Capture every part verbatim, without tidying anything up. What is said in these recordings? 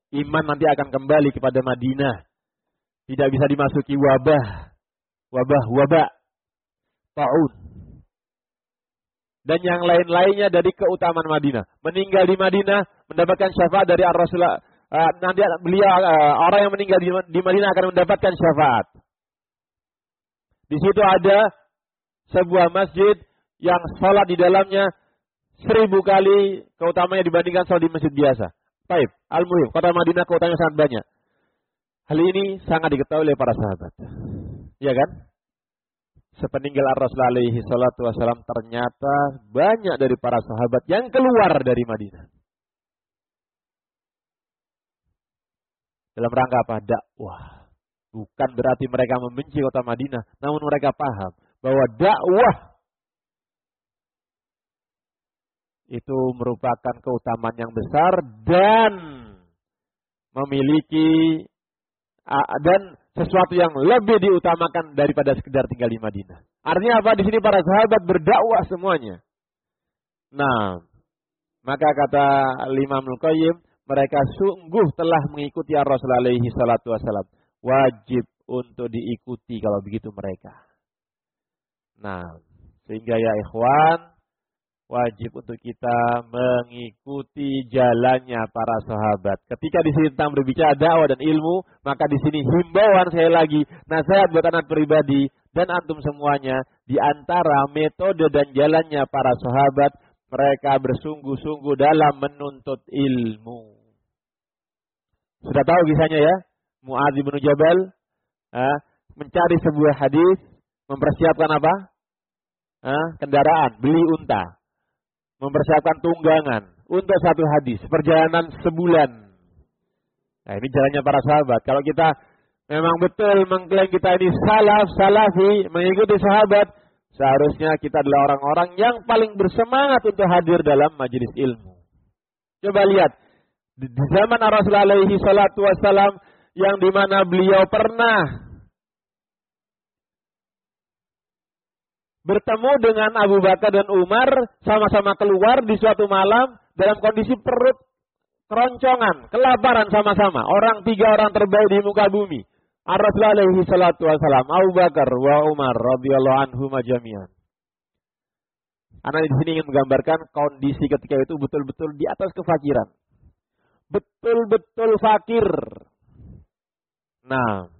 Iman nanti akan kembali kepada Madinah. Tidak bisa dimasuki wabah. Wabah-wabah. Ta'un. Dan yang lain-lainnya dari keutamaan Madinah. Meninggal di Madinah, mendapatkan syafaat dari Ar-Rasulullah. Uh, nanti beliau, uh, orang yang meninggal di, di Madinah akan mendapatkan syafaat. Di situ ada sebuah masjid yang salat di dalamnya seribu kali keutamanya dibandingkan salat di masjid biasa. Baik, al-muhim, kota Madinah keutamanya sangat banyak. Hal ini sangat diketahui oleh para sahabat. Iya kan? Sepeninggal Rasulullah alaihi salatu wasallam ternyata banyak dari para sahabat yang keluar dari Madinah. Dalam rangka apa? Dakwah. Bukan berarti mereka membenci kota Madinah, namun mereka paham bahwa dakwah itu merupakan keutamaan yang besar dan memiliki dan sesuatu yang lebih diutamakan daripada sekedar tinggal di Madinah. Artinya apa? Di sini para sahabat berdakwah semuanya. Nah, maka kata Imam Al-Qayyim, mereka sungguh telah mengikuti Rasulullah alaihi salatu wasallam. Wajib untuk diikuti kalau begitu mereka. Nah, sehingga ya ikhwan, wajib untuk kita mengikuti jalannya para sahabat. Ketika di sini tentang berbicara dakwah dan ilmu, maka di sini himbauan saya lagi, nasihat buat anak pribadi dan antum semuanya, di antara metode dan jalannya para sahabat, mereka bersungguh-sungguh dalam menuntut ilmu. Sudah tahu kisahnya ya? Mu'adz bin Jabal eh, mencari sebuah hadis, mempersiapkan apa? Eh, kendaraan, beli unta. Mempersiapkan tunggangan untuk satu hadis, perjalanan sebulan. Nah, ini jalannya para sahabat. Kalau kita memang betul mengklaim kita ini salaf, salafi, mengikuti sahabat, seharusnya kita adalah orang-orang yang paling bersemangat untuk hadir dalam majelis ilmu. Coba lihat, di zaman Rasulullah alaihi salatu wassalam, yang dimana beliau pernah bertemu dengan Abu Bakar dan Umar, sama-sama keluar di suatu malam dalam kondisi perut keroncongan, kelaparan sama-sama. Orang tiga orang terbaik di muka bumi. Rasulullah alaihi salatu wasalam, Abu Bakar wa Umar radhiyallahu anhuma jami'an. Anak di sini ingin menggambarkan kondisi ketika itu betul-betul di atas kefakiran. Betul-betul fakir. Nah,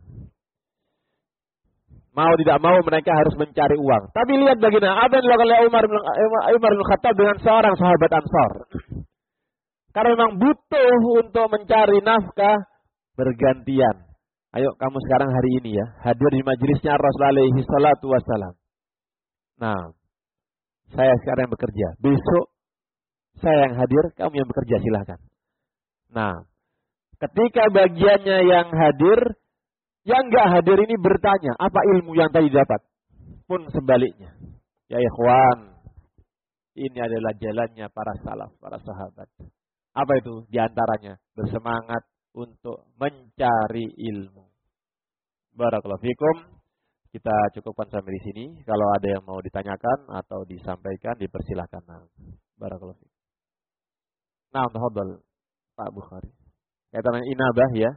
mau tidak mau mereka harus mencari uang. Tapi lihat bagaimana apa yang dilakukan oleh Umar, Umar bin Khattab dengan seorang sahabat Ansar. Karena memang butuh untuk mencari nafkah, bergantian. Ayo kamu sekarang hari ini ya, hadir di majelisnya Rasulullah alaihi salatu wassalam. Nah, saya sekarang yang bekerja. Besok saya yang hadir, kamu yang bekerja, silahkan. Nah, ketika bagiannya yang hadir, yang enggak hadir ini bertanya, apa ilmu yang tadi dapat? Pun sebaliknya. Ya ikhwan, ini adalah jalannya para salaf, para sahabat. Apa itu? Di antaranya bersemangat untuk mencari ilmu. Barakallahu fikum. Kita cukupkan sampai di sini. Kalau ada yang mau ditanyakan atau disampaikan, dipersilahkan. Barakallahu fikum. Nah, tafadhal Pak Bukhari. Kaitannya inabah ya.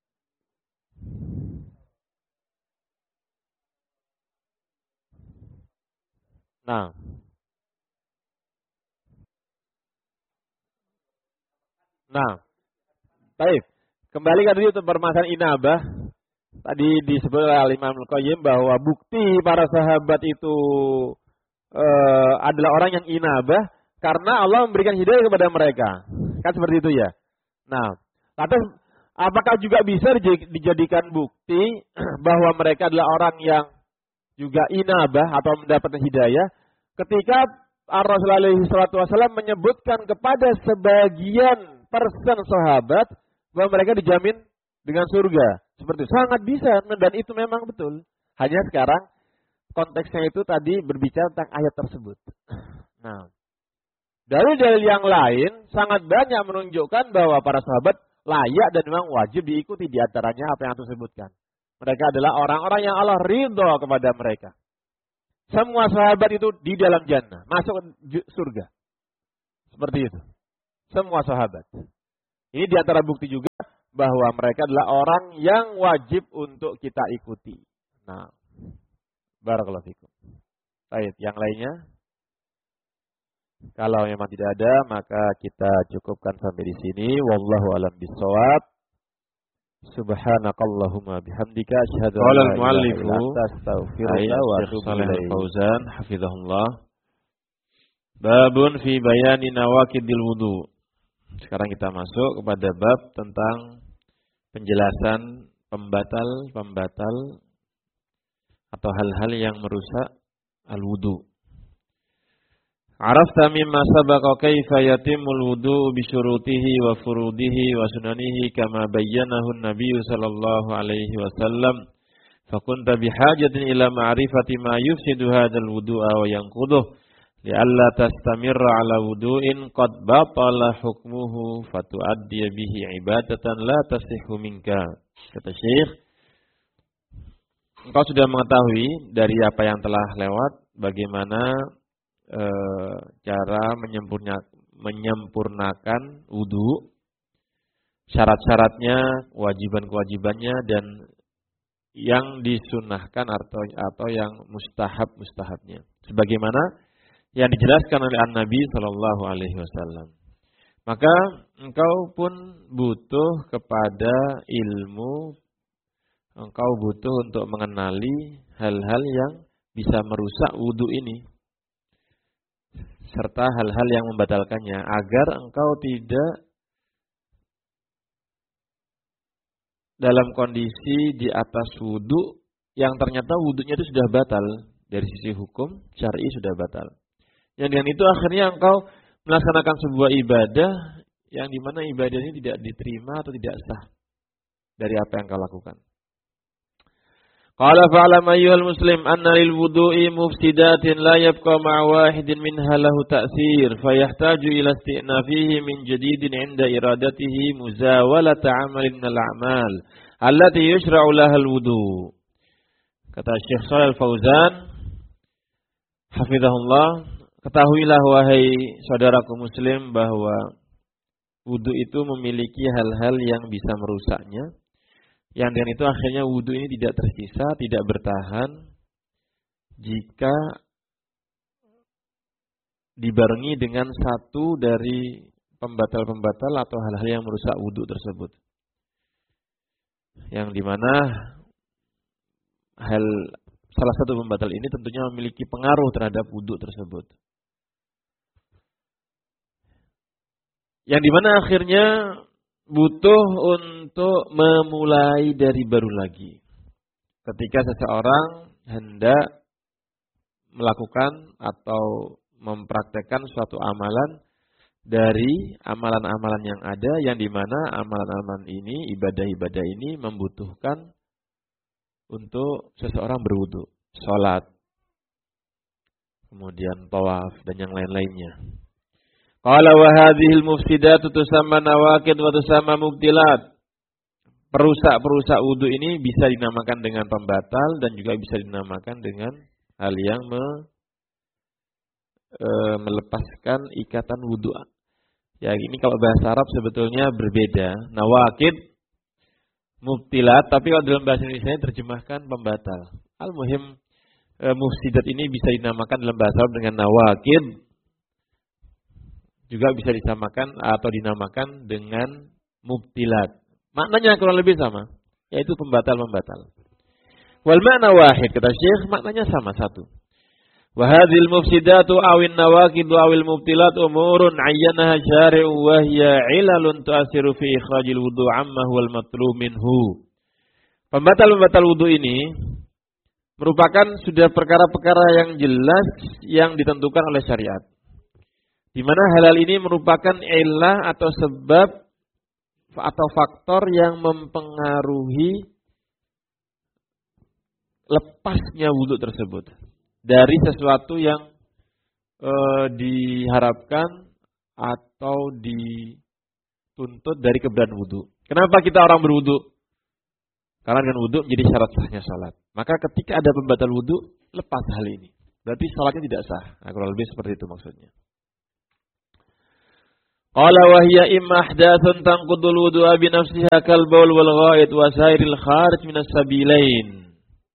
Nah. Nah. Baik. Kembali ke tadi untuk permasalahan inabah. Tadi disebut oleh Imam Al-Qayyim bahwa bukti para sahabat itu uh, adalah orang yang inabah karena Allah memberikan hidayah kepada mereka. Kan seperti itu ya. Nah, lantas apakah juga bisa dijadikan bukti bahwa mereka adalah orang yang juga inabah atau mendapatkan hidayah ketika Rasulullah alaihi salatu wasallam menyebutkan kepada sebagian persen sahabat bahwa mereka dijamin dengan surga. Seperti itu. Sangat bisa dan itu memang betul. Hanya sekarang konteksnya itu tadi berbicara tentang ayat tersebut. Nah, dalil-dalil yang lain sangat banyak menunjukkan bahwa para sahabat layak dan memang wajib diikuti, di antaranya apa yang aku sebutkan. Mereka adalah orang-orang yang Allah ridho kepada mereka. Semua sahabat itu di dalam jannah, masuk surga. Seperti itu. Semua sahabat. Ini di antara bukti juga bahwa mereka adalah orang yang wajib untuk kita ikuti. Nah, barakallahu fikum. Baik, yang lainnya? Kalau memang tidak ada, maka kita cukupkan sampai di sini. Wallahu a'lam bishawab. Subhanakallahumma bihamdika asyhadu an la ilaha illa anta astaghfiruka wa atubu ilaik. Fauzan hafizahullah. Babun fi bayani nawaqidil wudu. Sekarang kita masuk kepada bab tentang penjelasan pembatal-pembatal atau hal-hal yang merusak al-wudu. Arafta mimma sabaqa kaifa yatimul wudu bi syurutihi wa furudihi wa sunanihi kama bayyanahu an-nabiy sallallahu alaihi wasallam. Fakunta bihajatin ila ma'rifati ma yufsidu hadzal wudu'a wa yanquduhu li'alla tastamirra ala wudu'in qad batala hukmuhu fatu'addi bihi ibadatan la tasihhu minka. Kata Syekh, engkau sudah mengetahui dari apa yang telah lewat bagaimana e, cara menyempurna, menyempurnakan wudu, syarat-syaratnya, kewajiban-kewajibannya, dan yang disunahkan atau atau yang mustahab-mustahabnya. Sebagaimana yang dijelaskan oleh An-Nabi Sallallahu Alaihi Wasallam. Maka engkau pun butuh kepada ilmu, engkau butuh untuk mengenali hal-hal yang bisa merusak wudu ini, serta hal-hal yang membatalkannya, agar engkau tidak dalam kondisi di atas wudu yang ternyata wudunya itu sudah batal dari sisi hukum syar'i, sudah batal. Yang dengan itu akhirnya engkau melaksanakan sebuah ibadah yang dimana ibadah ini tidak diterima atau tidak sah dari apa yang engkau lakukan. Qala fa'alam ayyuhal muslim anna lil wudu'i mufsidatin la yabqa ma'a wahidin minha lahu ta'sir fayahtaju ila isti'nafihi min jadidin 'inda iradatihi muzawalata 'amalin minal a'mal allati yushra'u laha al-wudu'. Kata Syekh Shalal Fauzan hafizahullah, ketahuilah wahai saudaraku muslim bahwa wudu itu memiliki hal-hal yang bisa merusaknya, yang dengan itu akhirnya wudu ini tidak tersisa, tidak bertahan jika dibarengi dengan satu dari pembatal-pembatal atau hal-hal yang merusak wudu tersebut, yang dimana hal salah satu pembatal ini tentunya memiliki pengaruh terhadap wudu tersebut. Yang dimana akhirnya butuh untuk memulai dari baru lagi. Ketika seseorang hendak melakukan atau mempraktekkan suatu amalan dari amalan-amalan yang ada, yang dimana amalan-amalan ini, ibadah-ibadah ini membutuhkan untuk seseorang berwudu, sholat, kemudian tawaf dan yang lain-lainnya. Qala wa hadhil mufsidatu tusamma nawaqid wa tusamma mubtilat. Perusak-perusak wudu ini bisa dinamakan dengan pembatal dan juga bisa dinamakan dengan hal yang me, e, melepaskan ikatan wudu. Ya, ini kalau bahasa Arab sebetulnya berbeda. Nawaqid, mubtilat, tapi kalau dalam bahasa Indonesia terjemahkan pembatal. Al-muhim e, mufsidat ini bisa dinamakan dalam bahasa Arab dengan nawaqid, juga bisa disamakan atau dinamakan dengan mubtilat. Maknanya kurang lebih sama, yaitu pembatal-pembatal. Wal ma'na wahid, kata Syekh, maknanya sama, satu. Wa hadhil mufsidatu awin nawaqidu awil mubtilat umurun ayyanaha syari'u wa hiya ilalun tu'asiru fi ikhrajil wudu' amma huwal matlub minhu. Pembatal-pembatal wudu ini merupakan sudah perkara-perkara yang jelas yang ditentukan oleh syariat, di mana hal-hal ini merupakan illah atau sebab atau faktor yang mempengaruhi lepasnya wudu tersebut dari sesuatu yang e, diharapkan atau dituntut dari keberadaan wudu. Kenapa kita orang berwudu? Karena dengan wudu menjadi syarat sahnya salat. Maka ketika ada pembatal wudu, lepas hal ini. Berarti salatnya tidak sah. Nah, kurang lebih seperti itu maksudnya. Qala wa hiya imma ahdatsun tanqudul wudu'a bi nafsiha kal baul wal ghaid wa sairil kharij minas sabilain.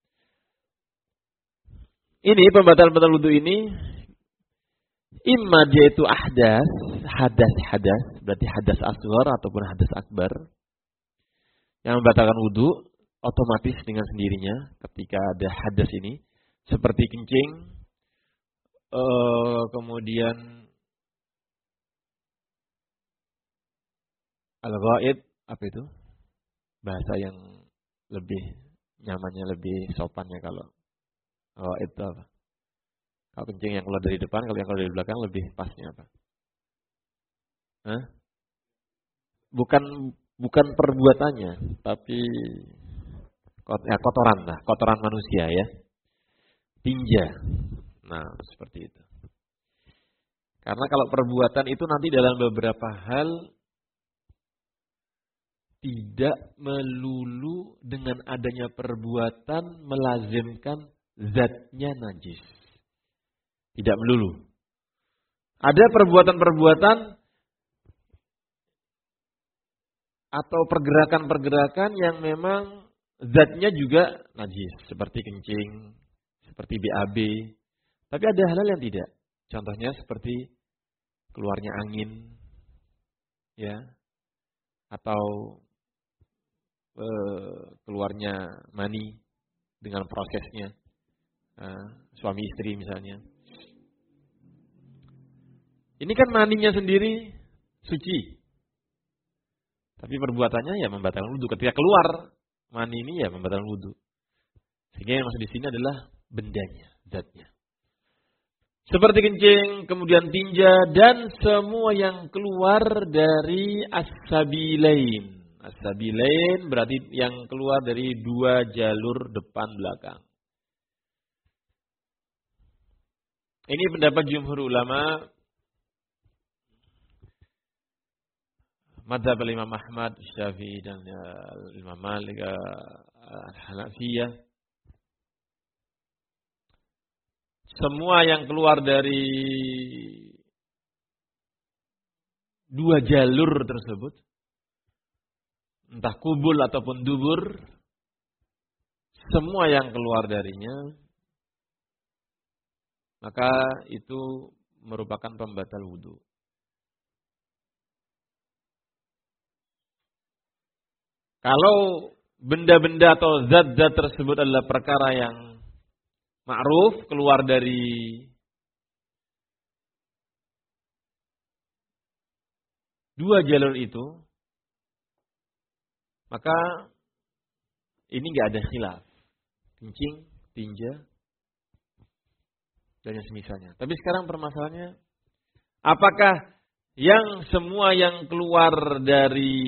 Ini pembatal-pembatal wudu ini imma dia itu ahdas, hadas-hadas, berarti hadas asghar ataupun hadas akbar yang membatalkan wudu otomatis dengan sendirinya ketika ada hadas ini seperti kencing, uh, kemudian al-ghaid, apa itu? Bahasa yang lebih nyamannya, lebih sopannya kalau ghaid itu apa? Kalau kencing yang keluar dari depan, kalau yang keluar dari belakang lebih pasnya apa? Hah? Bukan bukan perbuatannya, tapi ya, kotoran lah, kotoran manusia ya. Tinja. Nah, seperti itu. Karena kalau perbuatan itu nanti dalam beberapa hal tidak melulu dengan adanya perbuatan melazimkan zatnya najis. Tidak melulu. Ada perbuatan-perbuatan atau pergerakan-pergerakan yang memang zatnya juga najis. Seperti kencing, seperti B A B. Tapi ada hal-hal yang tidak. Contohnya seperti keluarnya angin, ya, atau e, keluarnya mani dengan prosesnya, e, suami istri misalnya. Ini kan maninya sendiri suci, tapi perbuatannya ya membatalkan wudu. Ketika keluar mani ini ya membatalkan wudu. Sehingga yang maksud di sini adalah bendanya, zatnya. Seperti kencing, kemudian tinja, dan semua yang keluar dari as-sabilain. As-sabilain berarti yang keluar dari dua jalur depan belakang. Ini pendapat jumhur ulama, madzhab Imam Ahmad, Syafi'i, dan Imam Malik, Al-Hanafiyah. Semua yang keluar dari dua jalur tersebut, entah kubul ataupun dubur, semua yang keluar darinya, maka itu merupakan pembatal wudu. Kalau benda-benda atau zat-zat tersebut adalah perkara yang ma'ruf, keluar dari dua jalur itu, maka ini nggak ada khilaf. Kencing, tinja, dan yang semisalnya. Tapi sekarang permasalahannya, apakah yang semua yang keluar dari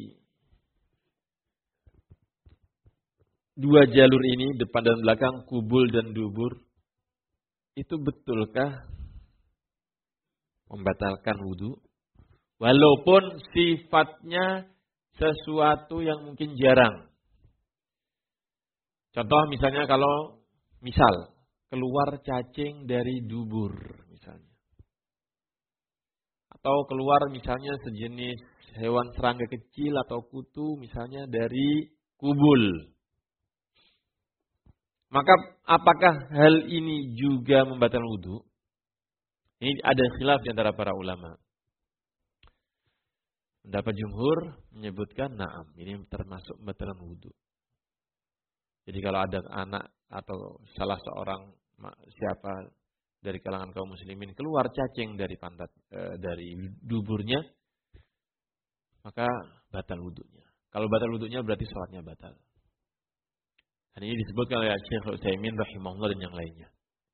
dua jalur ini, depan dan belakang, kubul dan dubur, itu betulkah membatalkan wudu? Walaupun sifatnya sesuatu yang mungkin jarang. Contoh misalnya kalau, misal, keluar cacing dari dubur misalnya. Atau keluar misalnya sejenis hewan serangga kecil atau kutu misalnya dari kubul. Maka apakah hal ini juga membatalkan wudu? Ini ada khilaf di antara para ulama. Pendapat jumhur menyebutkan na'am, ini termasuk membatalkan wudu. Jadi kalau ada anak atau salah seorang siapa dari kalangan kaum muslimin keluar cacing dari pantat e, dari duburnya, maka batal wudunya. Kalau batal wudunya berarti sholatnya batal. Dan ini disebutkan oleh Syekh Utsaimin rahimahullah dan yang lainnya.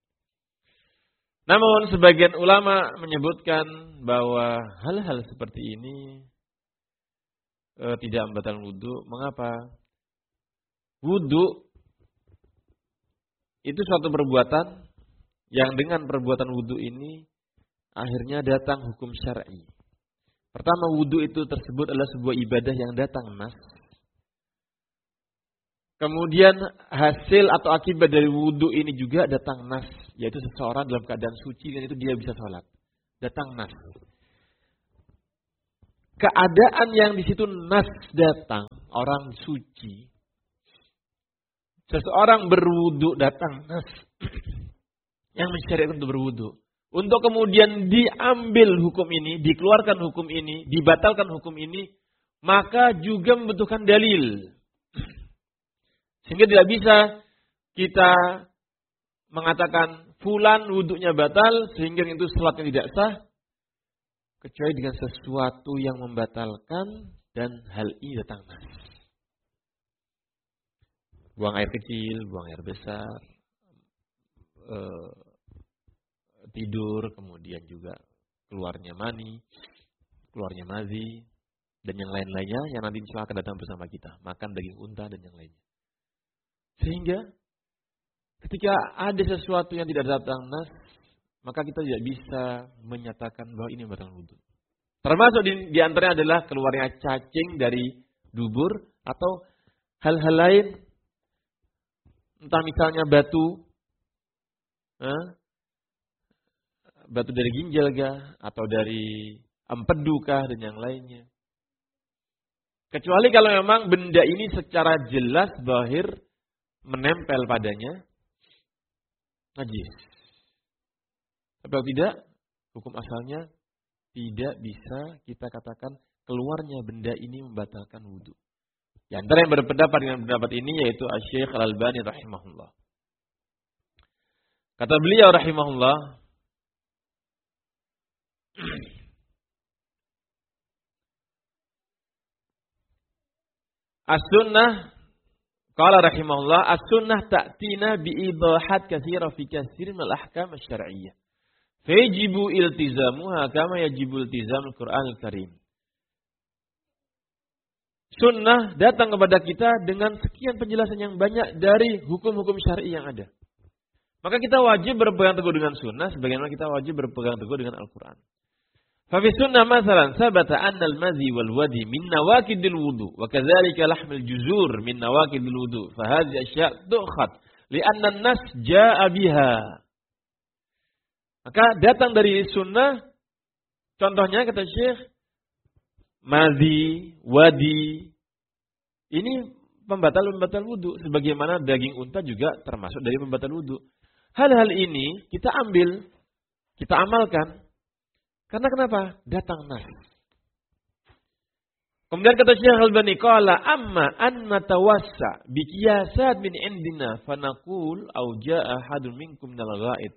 Namun sebagian ulama menyebutkan bahwa hal-hal seperti ini e, tidak membatalkan wudu. Mengapa? Wudu itu suatu perbuatan yang dengan perbuatan wudu ini akhirnya datang hukum syar'i. Pertama, wudu itu tersebut adalah sebuah ibadah yang datang nas. Kemudian hasil atau akibat dari wudu ini juga datang nas, yaitu seseorang dalam keadaan suci dan itu dia bisa sholat. Datang nas. keadaan yang di situ nas datang, orang suci. Seseorang berwudu datang nas yang mensyariatkan untuk berwudu. Untuk kemudian diambil hukum ini, dikeluarkan hukum ini, dibatalkan hukum ini, maka juga membutuhkan dalil. Sehingga tidak bisa kita mengatakan fulan wudunya batal sehingga itu salatnya tidak sah kecuali dengan sesuatu yang membatalkan dan hal ini datang nas. Buang air kecil, buang air besar, eh, tidur, kemudian juga keluarnya mani, keluarnya mazi, dan yang lain-lainnya yang nanti insya Allah akan datang bersama kita. Makan daging unta dan yang lainnya. Sehingga ketika ada sesuatu yang tidak datang nas, maka kita tidak bisa menyatakan bahwa ini membatalkan wudu. Termasuk di, di antaranya adalah keluarnya cacing dari dubur atau hal-hal lain. Entah misalnya batu, eh, batu dari ginjal kah, atau dari empedu kah, dan yang lainnya. Kecuali kalau memang benda ini secara jelas zahir menempel padanya najis. Tapi kalau tidak, hukum asalnya tidak bisa kita katakan keluarnya benda ini membatalkan wudu. Di antara yang berpendapat dengan pendapat ini yaitu Asy-Syaikh Al-Albani rahimahullah. Kata beliau rahimahullah, As-sunnah, qala rahimahullah, as-sunnah ta'tina bi'idahat katsira fi katsir min al-ahkam asy-syar'iyyah. Fayajibu iltizamuha kama yajibu iltizamul Qur'anul Karim. Sunnah datang kepada kita dengan sekian penjelasan yang banyak dari hukum-hukum syar'i yang ada. Maka kita wajib berpegang teguh dengan sunnah sebagaimana kita wajib berpegang teguh dengan Al-Qur'an. Fa fi sunnah masalan sabata anna al-madhi wal wadi min nawaqidil wudu wa kadzalika lahmul juzur min nawaqidil wudu fa hadhihi asya' tu'khad li'anna an-nas jaa'a biha. Maka datang dari sunnah, contohnya kata Syekh, madhi, wadi, ini pembatal-pembatal wudu. Sebagaimana daging unta juga termasuk dari pembatal wudu. Hal-hal ini kita ambil, kita amalkan. Karena kenapa? Datang nas. Kemudian kata Syekh Al-Albani, qala amma an natawassa bi qiyasat min indina fa naqul au jaa ahadun minkum minal ghaid.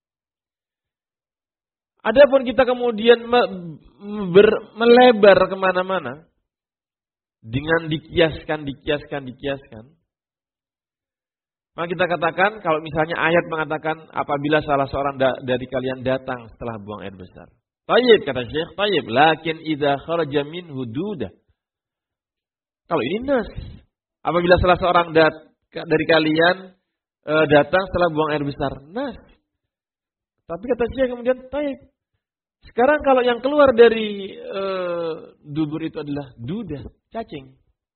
Adapun kita kemudian me- ber- melebar kemana-mana dengan dikiaskan, dikiaskan, dikiaskan. Maka kita katakan kalau misalnya ayat mengatakan apabila salah seorang da- dari kalian datang setelah buang air besar. Tayyib kata Syekh, tayyib. Lakin idza kharaja min hududah. Kalau ini nas. Apabila salah seorang dat- dari kalian e, datang setelah buang air besar. Nas. Tapi kata Syekh kemudian tayyib. Sekarang kalau yang keluar dari e, dubur itu adalah dudah, cacing.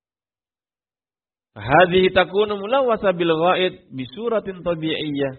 Hadhihi takunu mulawwasa bil ghaid bi suratin tabi'iyyah.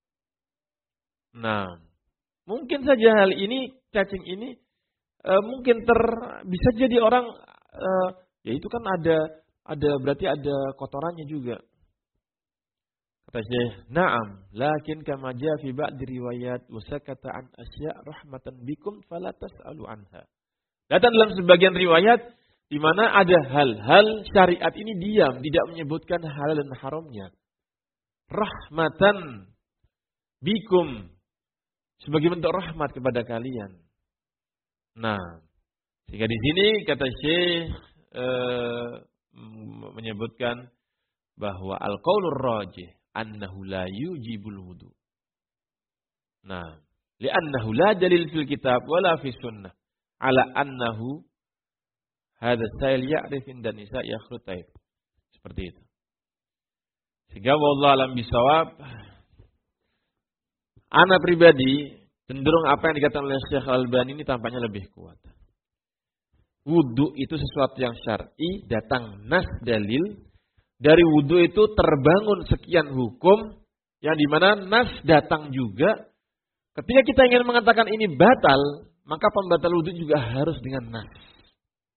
Nah, mungkin saja hal ini, cacing ini e, mungkin ter bisa jadi orang e, ya itu kan ada ada berarti ada kotorannya juga. Kata Syekh, "Na'am, lakin kama jaa fi ba'd riwayat wa sakata an asya' rahmatan bikum fala tas'alu anha." Datang dalam sebagian riwayat di mana ada hal-hal syariat ini diam, tidak menyebutkan halal dan haramnya. Rahmatan bikum, sebagai bentuk rahmat kepada kalian. Nah, sehingga di sini kata Syekh eh, menyebutkan bahwa al-qaulur rajih annahu la yujibul wudu. Nah, li'annahu la dalil fil kitab wala fi sunnah ala annahu hadha sayl ya'rif inda nisa yakhrut taib. Seperti itu. Sehingga wallahu alam bisawab, ana pribadi cenderung apa yang dikatakan oleh Syekh Al-Albani ini tampaknya lebih kuat. Wudu itu sesuatu yang syar'i, datang nas dalil. Dari wudu itu terbangun sekian hukum yang dimana nas datang juga. Ketika kita ingin mengatakan ini batal, maka pembatal wudu juga harus dengan nas.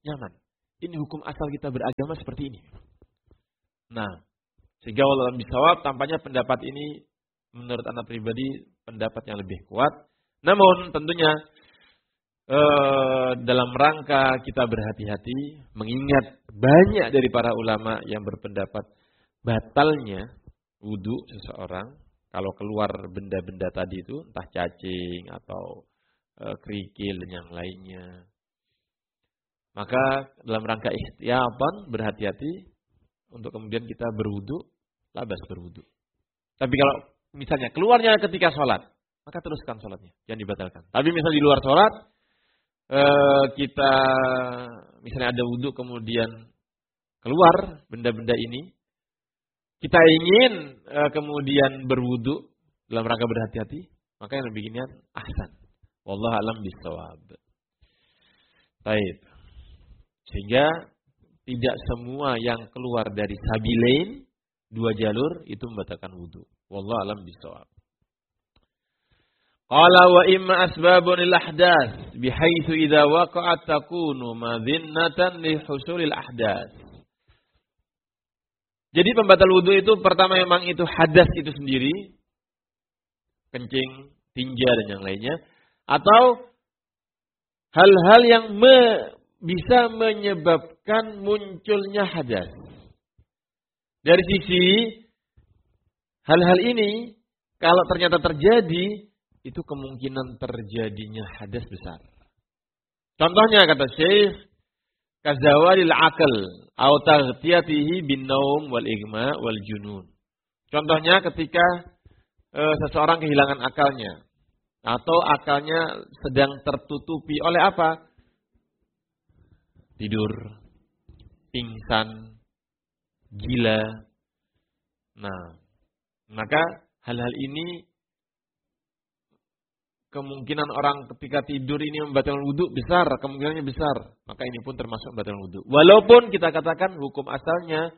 nyaman. Ini hukum asal kita beragama seperti ini. Nah, sehingga wallahualam bisawab, tampaknya pendapat ini menurut anak pribadi pendapat yang lebih kuat. Namun tentunya eh, dalam rangka kita berhati-hati, mengingat banyak dari para ulama yang berpendapat batalnya wudu seseorang kalau keluar benda-benda tadi itu, entah cacing atau eh, kerikil dan yang lainnya. Maka dalam rangka ihtiyatan, berhati-hati untuk kemudian kita berwudu, labas berwudu. Tapi kalau misalnya keluarnya ketika sholat, maka teruskan sholatnya, jangan dibatalkan. Tapi misalnya di luar sholat, eh, kita misalnya ada wudu kemudian keluar benda-benda ini, kita ingin eh, kemudian berwudu dalam rangka berhati-hati, maka yang lebih ginian ahsan. Wallahu a'lam bishawab. Baik. Sehingga tidak semua yang keluar dari sabilain, dua jalur, itu membatalkan wudu. Wallahu a'lam bishawab. Qala wa imma asbabun lil ahdaats bihaitsu idza waqa'at takunu madhinnatan li husulil ahdaats. Jadi pembatal wudu itu pertama memang itu hadas itu sendiri, kencing, tinja dan yang lainnya, atau hal-hal yang me, bisa menyebabkan munculnya hadas. Dari sisi hal-hal ini, kalau ternyata terjadi, itu kemungkinan terjadinya hadas besar. Contohnya kata Syekh, kazawalil akal atau taghtiyatihi bin naum wal igma wal junun. Contohnya ketika e, seseorang kehilangan akalnya atau akalnya sedang tertutupi oleh apa? Tidur, pingsan, gila. Nah, maka hal-hal ini kemungkinan orang ketika tidur ini membatalkan wudu besar, kemungkinannya besar. Maka ini pun termasuk membatalkan wudu. Walaupun kita katakan hukum asalnya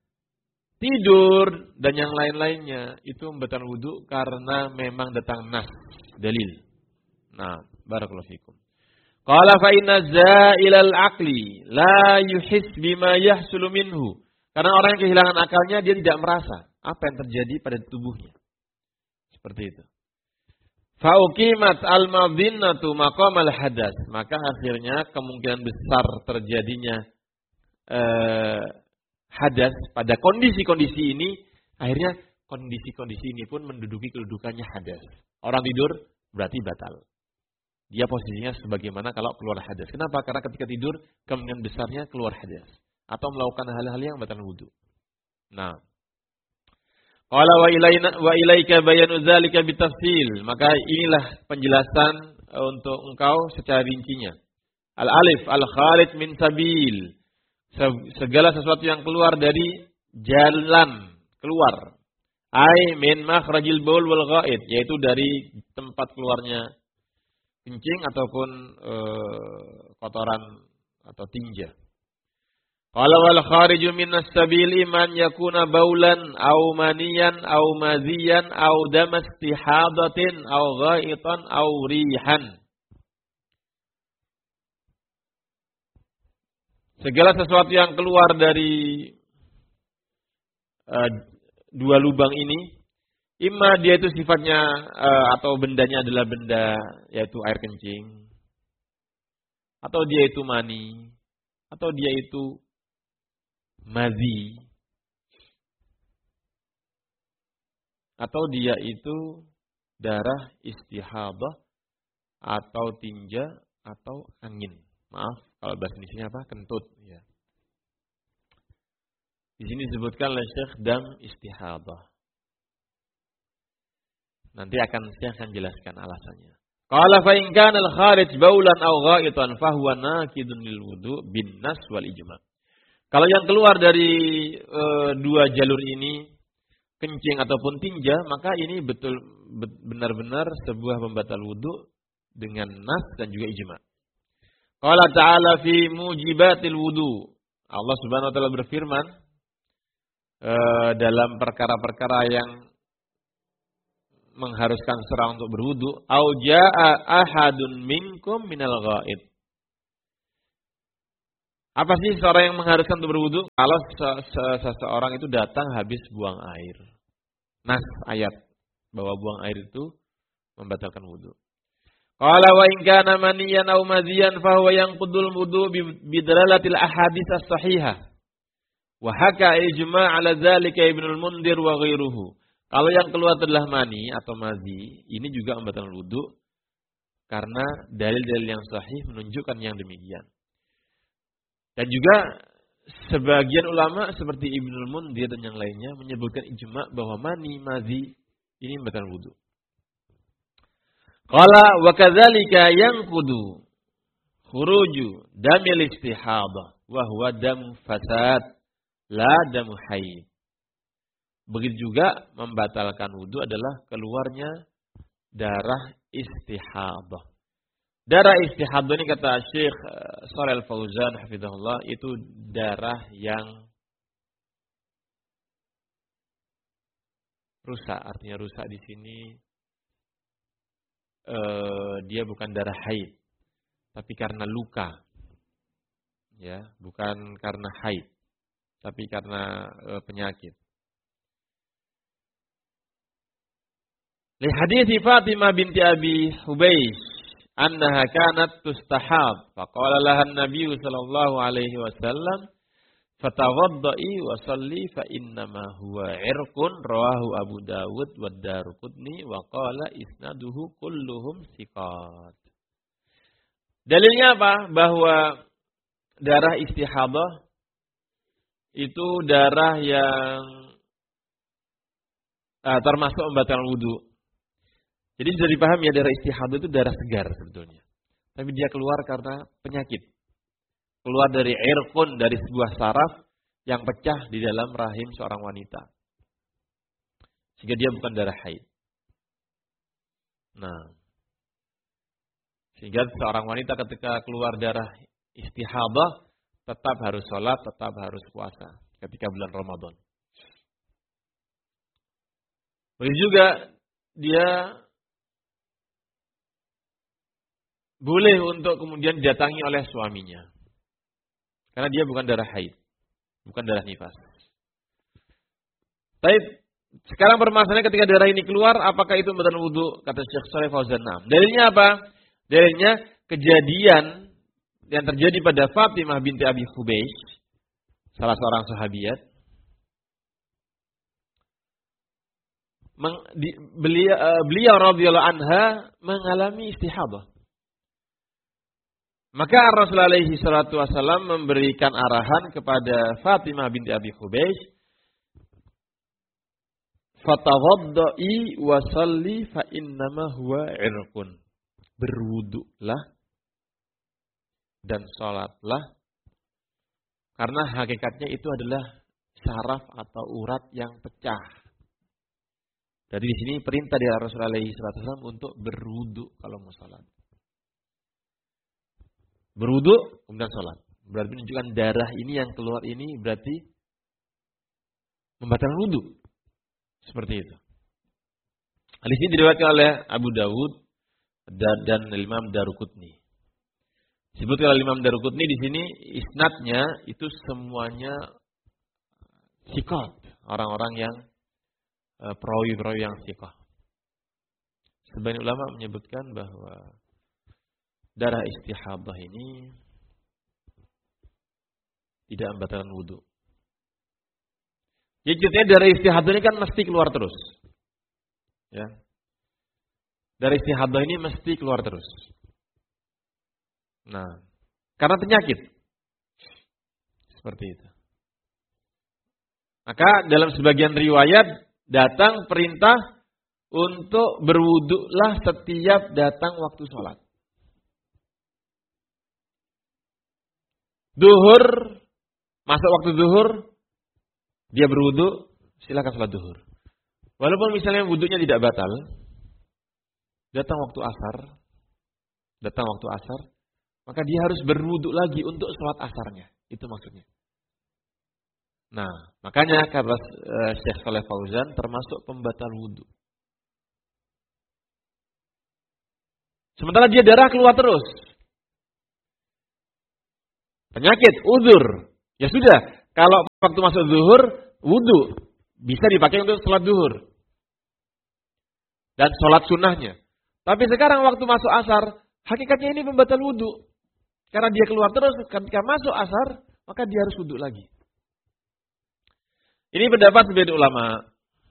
tidur dan yang lain-lainnya itu membatalkan wudu karena memang datang nas, dalil. Nah, barakallahu fikum. Qala fa inna za'ilal aqli la yuhis bima yahsulu minhu. Karena orang yang kehilangan akalnya dia tidak merasa apa yang terjadi pada tubuhnya. Seperti itu. Fa uqimat al-madhinnatu maqamal hadas. Maka akhirnya kemungkinan besar terjadinya eh, hadas pada kondisi-kondisi ini, akhirnya kondisi-kondisi ini pun menduduki kedudukannya hadas. Orang tidur berarti batal. Dia posisinya sebagaimana kalau keluar hadas. Kenapa? Karena ketika tidur kemungkinan besarnya keluar hadas atau melakukan hal-hal yang batal wudu. Nah, qala wa ilaina wa ilaika bayanu dzalika bitafsil. Maka inilah penjelasan untuk engkau secara rincinya. Al alif al khalid min sabil. Segala sesuatu yang keluar dari jalan keluar. Ai min makhrajil baul wal ghaid, yaitu dari tempat keluarnya kencing ataupun e, kotoran atau tinja. Qala wal khariju minas sabili man yakuna baulan au maniyan au maziyan au damastihadatin au ghaitan au rihan. Segala sesuatu yang keluar dari uh, dua lubang ini, imma dia itu sifatnya uh, atau bendanya adalah benda yaitu air kencing, atau dia itu mani, atau dia itu madhi, atau dia itu darah istihadah atau tinja atau angin. Maaf kalau bahasa Indonesia apa? Kentut. Ya. Di sini disebutkan oleh Syekh dam istihadah. Nanti akan Syekh akan jelaskan alasannya. Qala fa in kana al-kharij baulan aw ghaitan fa huwa nakidun lil wudu bin nas wal ijma'. Kalau yang keluar dari e, dua jalur ini kencing ataupun tinja, maka ini betul benar-benar sebuah pembatal wudu dengan nas dan juga ijma'. Qala ta'ala fi mujibatil wudu. Allah Subhanahu wa taala berfirman e, dalam perkara-perkara yang mengharuskan seorang untuk berwudu, au jaa ahadun minkum minal ghaid. Apa sih seorang yang mengharuskan untuk berwudu? Kalau seseorang itu datang habis buang air. Nas ayat bahwa buang air itu membatalkan wudu. Qala wa in kana maniyan aw madhiyan fa huwa yanqudul wudu bi dalalatil ahadits as-sahihah. Wa haka ijma' ala dzalika Ibnu al-Mundhir wa ghairuhu. Kalau yang keluar adalah mani atau madhi, ini juga membatalkan wudu karena dalil-dalil yang sahih menunjukkan yang demikian. Dan juga sebagian ulama seperti Ibnu al-Mundhir dan yang lainnya menyebutkan ijma' bahwa mani, madhi ini membatalkan wudu. Qala wa kadzalika yanqudu khuruju damil istihadah wa huwa dam fasad la dam haid. Begitu juga membatalkan wudu adalah keluarnya darah istihadah. Darah istihadah ini kata Syekh Shalih Al-Fauzan hafizahullah itu darah yang rusak, artinya rusak di sini eh, dia bukan darah haid, tapi karena luka, ya, bukan karena haid, tapi karena eh, penyakit. Li hadithi Fatimah binti Abi Hubaysh annaha kanat tustahab faqala laha an-nabiy sallallahu alaihi wasallam fatawaddai wa salli fa innama huwa irqun rawahu Abu Dawud wa Daruqutni wa qala isnaduhu kulluhum thiqat. Dalilnya apa? Bahwa darah istihadah itu darah yang ah, termasuk membatalkan wudu. Jadi sudah dipahami ya, darah istihadah itu darah segar sebetulnya. Tapi dia keluar karena penyakit. Keluar dari irqun, dari sebuah saraf yang pecah di dalam rahim seorang wanita. Sehingga dia bukan darah haid. Nah, sehingga seorang wanita ketika keluar darah istihadah tetap harus sholat, tetap harus puasa ketika bulan Ramadan. Begitu juga dia boleh untuk kemudian didatangi oleh suaminya. Karena dia bukan darah haid. Bukan darah nifas. Baik, sekarang permasalahannya ketika darah ini keluar, apakah itu membatalkan wudu? Kata Syekh Shalih Fauzan. Dalilnya apa? Dalilnya kejadian yang terjadi pada Fatimah binti Abi Hubaysh, salah seorang sahabiat. Beliau, beliau radhiyallahu anha mengalami istihadah. Maka Rasulullah alaihi salatu wasallam memberikan arahan kepada Fatimah binti Abi Hubaysh, "Fatawaddai wa shalli fa innama huwa irqun." Berwudulah dan salatlah karena hakikatnya itu adalah saraf atau urat yang pecah. Jadi di sini perintah dari Rasulullah alaihi salatu wasallam untuk berwudu kalau mau salat. Berwudu, kemudian sholat. Berarti menunjukkan darah ini yang keluar ini berarti membatalkan wudu. Seperti itu. Hadis ini diriwayatkan oleh Abu Dawud dan, dan Imam Daruqutni. Disebutkan oleh Imam Daruqutni di sini isnadnya itu semuanya thiqat, orang-orang yang uh, perawi-perawi yang thiqah. Sebagian ulama menyebutkan bahwa darah istihadah ini tidak membatalkan wudu. Jadi ceritanya darah istihadah ini kan mesti keluar terus. Ya. Darah istihadah ini mesti keluar terus. Nah, karena penyakit. Seperti itu. Maka dalam sebagian riwayat datang perintah untuk berwudulah setiap datang waktu sholat. Duhur, masuk waktu duhur, dia berwudu, silakan sholat duhur. Walaupun misalnya wudunya tidak batal, datang waktu asar, datang waktu asar, maka dia harus berwudu lagi untuk sholat asarnya. Itu maksudnya. Nah, makanya kata uh, Syekh Shalih Fauzan termasuk pembatal wudu. Sementara dia darah keluar terus. Penyakit, uzur. Ya sudah, kalau waktu masuk zuhur, wudu. Bisa dipakai untuk sholat zuhur. Dan sholat sunnahnya. Tapi sekarang waktu masuk asar, hakikatnya ini pembatal wudu. Karena dia keluar terus, ketika masuk asar, maka dia harus wudu lagi. Ini pendapat sebagian ulama.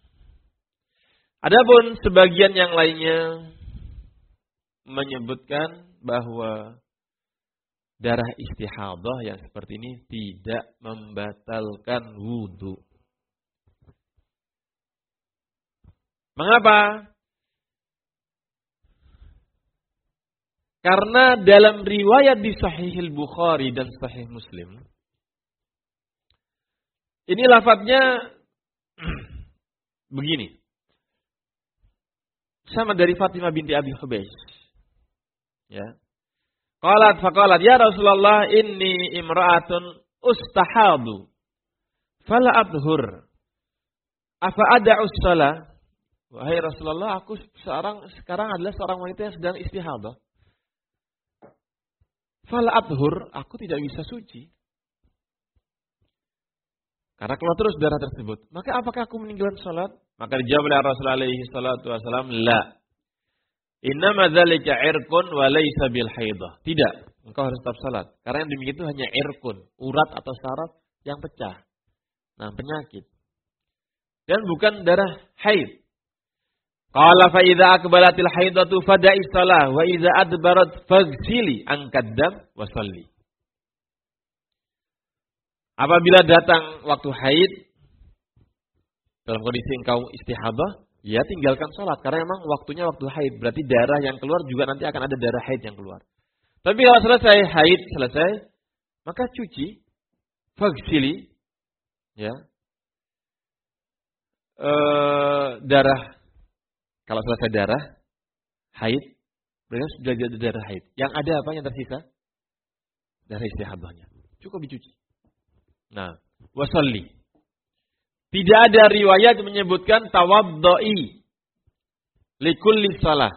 Adapun sebagian yang lainnya menyebutkan bahwa darah istihadah yang seperti ini tidak membatalkan wudu. Mengapa? Karena dalam riwayat di Sahih Bukhari dan Sahih Muslim, ini lafadznya begini. Sama dari Fatimah binti Abi Hubaysh. Ya. Qalat faqalat ya Rasulullah inni imra'atun ustahadu fala adhur. Afa ada'us shalah? Wahai Rasulullah, aku seorang sekarang adalah seorang wanita yang sedang istihadah. Fala adhur, aku tidak bisa suci. Karena keluar terus darah tersebut. Maka apakah aku meninggalkan salat? Maka dijawab oleh Rasulullah alaihi salatu wasallam, la. Innama dzalika irqun wa laysa bil haidah. Tidak, engkau harus tetap salat. Karena yang demikian itu hanya irqun, urat atau saraf yang pecah. Nah, penyakit. Dan bukan darah haid. Qala fa idza aqbalatil haidatu fada'i shalah wa idza adbarat faghsili an qaddam wa shalli. Apabila datang waktu haid, dalam kondisi engkau istihadah, ya tinggalkan sholat. Karena memang waktunya waktu haid. Berarti darah yang keluar juga nanti akan ada darah haid yang keluar. Tapi kalau selesai haid, selesai, maka cuci, faghsili, ya, e, darah. Kalau selesai darah, haid, berarti sudah ada darah haid. Yang ada apa yang tersisa? Darah istihadahnya. Cukup dicuci. Nah, wasalli. Tidak ada riwayat menyebutkan tawaddo'i likulli salah.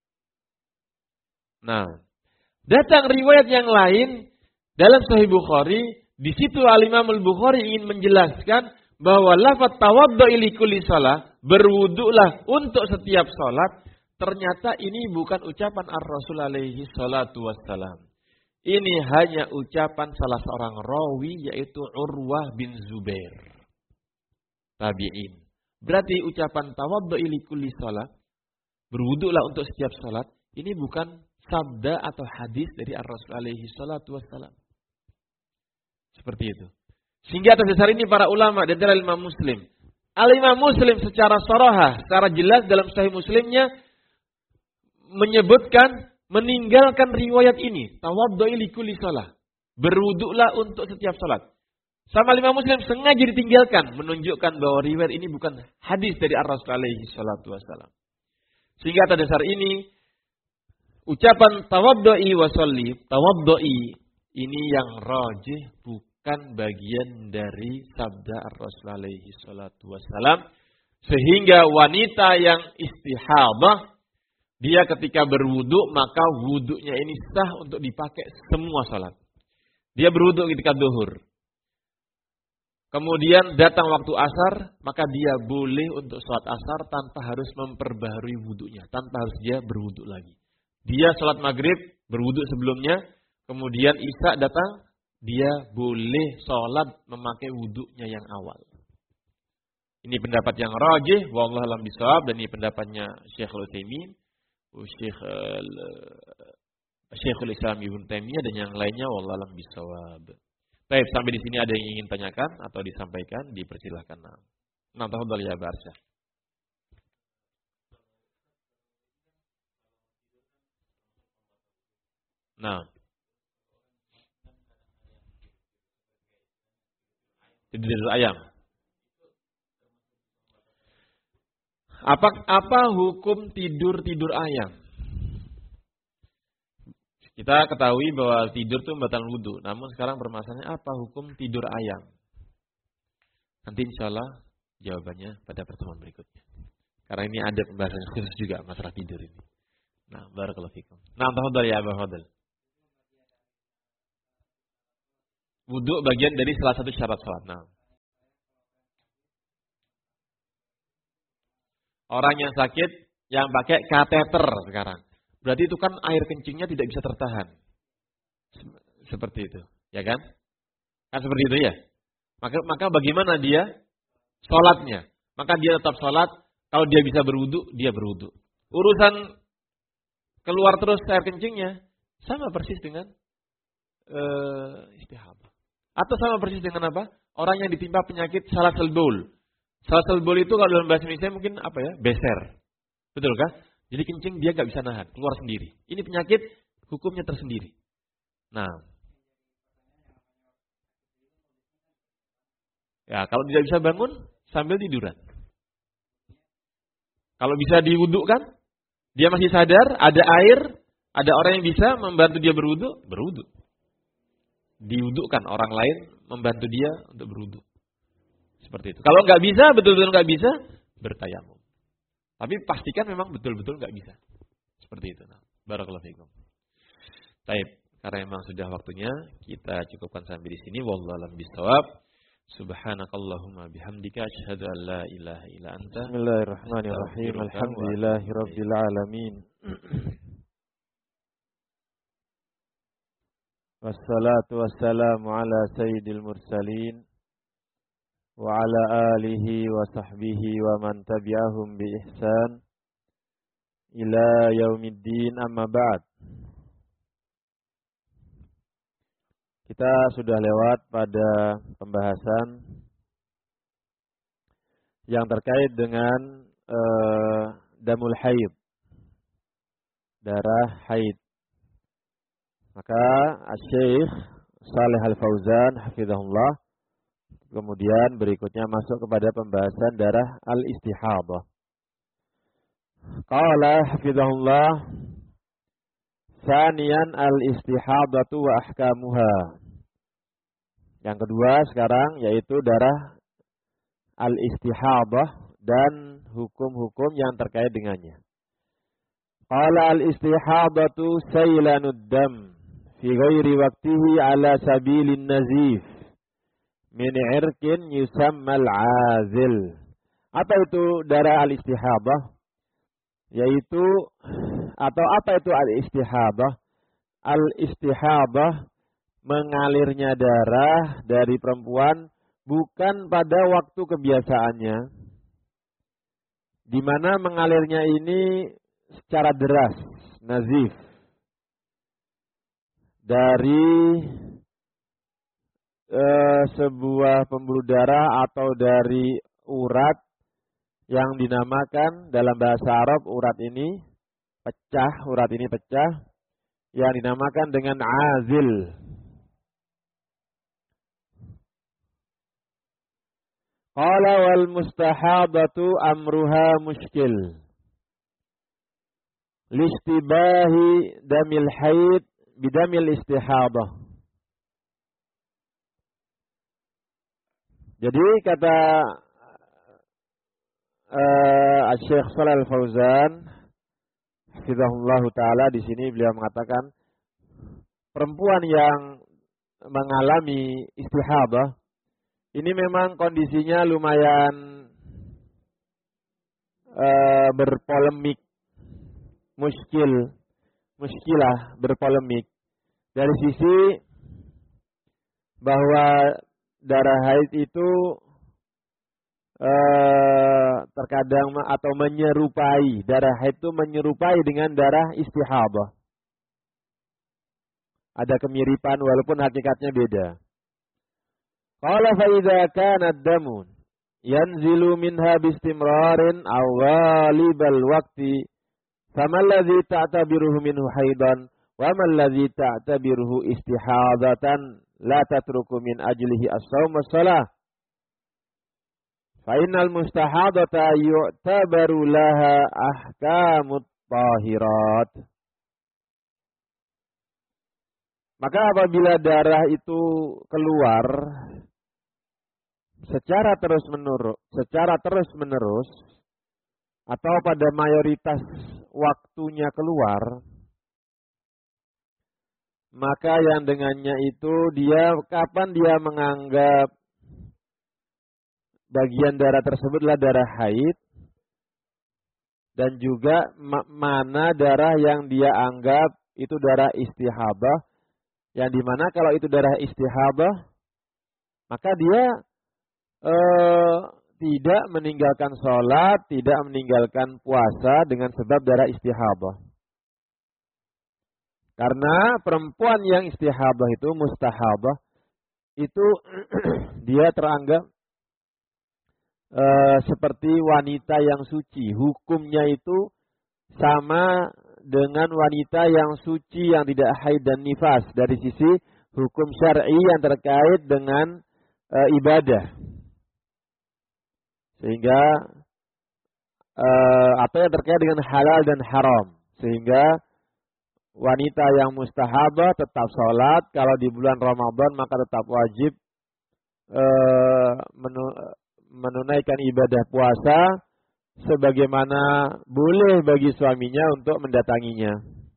Nah, datang riwayat yang lain dalam Sahih Bukhari. Di situ Al-Imam Al-Bukhari ingin menjelaskan bahwa lafaz tawaddo'i likulli salah, berwudulah untuk setiap salat. Ternyata ini bukan ucapan Ar-Rasul alaihi salatu wassalam. Ini hanya ucapan salah seorang rawi yaitu Urwah bin Zubair. Tabi'in. Berarti ucapan tawaddu'i likulli shalah, berwudulah untuk setiap salat, ini bukan sabda atau hadis dari Ar-Rasul alaihi salatu wassalam. Seperti itu. Sehingga atas dasar ini para ulama dan dari Imam Muslim. Al-Imam Muslim secara sarahah, secara jelas dalam Sahih Muslimnya menyebutkan meninggalkan riwayat ini, tawaddu'i likulli shalah, berwudulah untuk setiap salat. Sama Imam Muslim sengaja ditinggalkan, menunjukkan bahwa riwayat ini bukan hadis dari Ar-Rasul alaihi salatu wasallam. Sehingga atas dasar ini ucapan tawaddu'i wa sholli, tawaddu'i ini yang rajih, bukan bagian dari sabda Ar-Rasul alaihi salatu wasallam. Sehingga wanita yang istihadah, dia ketika berwudu, maka wudunya ini sah untuk dipakai semua salat. Dia berwudu ketika zuhur. Kemudian datang waktu asar, maka dia boleh untuk salat asar tanpa harus memperbaharui wudunya. Tanpa harus dia berwudu lagi. Dia salat maghrib, berwudu sebelumnya. Kemudian isya datang, dia boleh salat memakai wudunya yang awal. Ini pendapat yang rajih, wallahu a'lam bishawab, dan ini pendapatnya Syekhul Utsaimin, Syekh Syekhul Islam Ibnu Taimiyah dan yang lainnya, wallahu a'lam bishawab. Baik, sampai di sini ada yang ingin tanyakan atau disampaikan, dipersilahkan. Nah, tafadhal ya Barsya. Nah, tidur ayam. Apa apa hukum tidur tidur ayam? Kita ketahui bahwa tidur itu membatalkan wudu. Namun sekarang permasalahannya apa hukum tidur ayam? Nanti insya Allah jawabannya pada pertemuan berikutnya. Karena ini ada pembahasan khusus juga masalah tidur ini. Nah, barakallahu fikum. Nah, tafadhal ya Abu Fadl. Wudhu bagian dari salah satu syarat salat. Nah. Orang yang sakit yang pakai kateter sekarang. Berarti itu kan air kencingnya tidak bisa tertahan. Seperti itu, ya kan? Kan seperti itu ya. Maka maka bagaimana dia salatnya? Maka dia tetap salat. Kalau dia bisa berwudu, dia berwudu. Urusan keluar terus air kencingnya sama persis dengan uh, istihadah. Atau sama persis dengan apa? Orang yang ditimpa penyakit salasul baul. Salasul baul itu kalau dalam bahasa Indonesia mungkin apa ya? Beser. Betul kan? Jadi kencing dia nggak bisa nahan, keluar sendiri. Ini penyakit hukumnya tersendiri. Nah, ya kalau tidak bisa bangun sambil tiduran. Kalau bisa diwudhukan, dia masih sadar, ada air, ada orang yang bisa membantu dia berwudhu, berwudhu. Diwudhukan orang lain membantu dia untuk berwudhu. Seperti itu. Kalau nggak bisa, betul-betul nggak bisa, bertayamum. Tapi pastikan memang betul-betul nggak bisa. Seperti itu. Nah, barakallahu fiikum. Taib. Karena memang sudah waktunya, kita cukupkan sampai di sini. Wallahu a'lam bishawab. Subhanakallahumma bihamdika asyhadu an la ilaha illa anta. Bismillahirrahmanirrahim. Alhamdulillahirabbil alamin. Wassalatu wassalamu ala sayyidil mursalin wa ala alihi wa sahbihi wa man tabi'ahum bi ihsan ila yaumiddin, amma ba'd. Kita sudah lewat pada pembahasan yang terkait dengan uh, damul haid, darah haid. Maka Syekh Shalih Al-Fauzan hafizahullah kemudian berikutnya masuk kepada pembahasan darah al-istihadah. Qala hafizahullah, Tsaniyan al-istihadatu wa ahkamuha. Yang kedua sekarang yaitu darah al-istihadah dan hukum-hukum yang terkait dengannya. Qala al-istihadatu saylanud dam fi ghairi waqtihi ala sabilin nazif min irqin yusammal azil. Apa itu darah al-istihadah? Yaitu atau apa itu al-istihadah? Al-istihadah mengalirnya darah dari perempuan bukan pada waktu kebiasaannya, di mana mengalirnya ini secara deras, nazif, dari e, sebuah pembuluh darah atau dari urat yang dinamakan dalam bahasa Arab urat ini pecah, urat ini pecah, yang dinamakan dengan azil. Qala wal mustahadatu amruha muskil listibahi damil haid bidamil istihadah. Jadi kata uh, Syekh Shalih Al-Fauzan hafizahullah taala, di sini beliau mengatakan perempuan yang mengalami istihadah ini memang kondisinya lumayan uh, berpolemik, muskil, muskilah, berpolemik. Dari sisi bahwa darah haid itu uh, terkadang atau menyerupai, darah haid itu menyerupai dengan darah istihadah. Ada kemiripan walaupun hakikatnya beda. Qala fa idza kana ad-damu yanzilu minha bistimrarin aw ghalibal waqti fama alladhi ta'tabiruhu minhu haidan wa ma alladhi ta'tabiruhu istihadatan la tatruku min ajlihi as-shaum was-salah fa innal mustahadata yu'tabaru laha ahkamut tahirat. Maka apabila darah itu keluar secara terus menerus, secara terus menerus atau pada mayoritas waktunya keluar, maka yang dengannya itu dia kapan dia menganggap bagian darah tersebut adalah darah haid, dan juga ma mana darah yang dia anggap itu darah istihadah, yang dimana kalau itu darah istihadah maka dia eh, tidak meninggalkan sholat, tidak meninggalkan puasa dengan sebab darah istihadah. Karena perempuan yang istihadah itu mustahadah itu dia teranggap e, seperti wanita yang suci. Hukumnya itu sama dengan wanita yang suci yang tidak haid dan nifas dari sisi hukum syar'i yang terkait dengan e, ibadah. Sehingga e, apa yang terkait dengan halal dan haram. Sehingga wanita yang mustahabah tetap sholat, kalau di bulan Ramadan maka tetap wajib e, menunaikan ibadah puasa, sebagaimana boleh bagi suaminya untuk mendatanginya.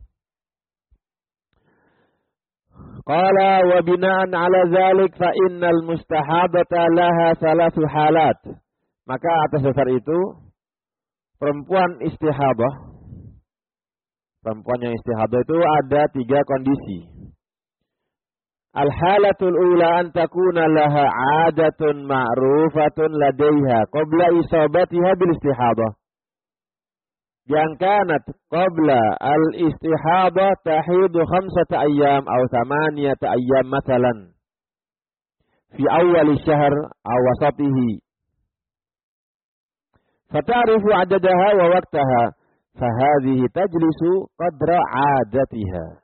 Qala wa bina'an ala dzalik fa innal mustahabata laha thalathu halat. Maka atas dasar itu perempuan istihabah, perempuan yang istihadah itu ada tiga kondisi. Al-halatul ula an takuna laha 'adatun ma'rufatun ladaiha qabla isabatiha bil istihadah. Yang kanat qabla al-istihadah tahidu khamsata ayyam aw thamaniyata ayyam mathalan fi awal syahr aw wasatihi. Fata'rifu 'adadaha wa waqtaha. Fahadhihi tajlisu qadra 'adatiha.